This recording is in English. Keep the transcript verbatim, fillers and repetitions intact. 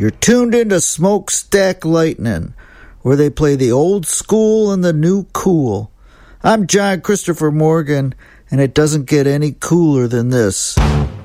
You're tuned into Smokestack Lightning, where they play the old school and the new cool. I'm John Christopher Morgan, and it doesn't get any cooler than this.